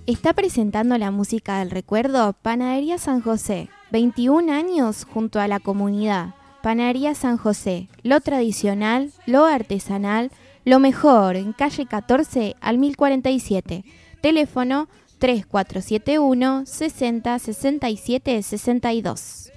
Está presentando la música del recuerdo Panadería San José. 21 años junto a la comunidad. Panadería San José. Lo tradicional, lo artesanal, lo mejor. En calle 14 al 1047. Teléfono 3471 60 67 62.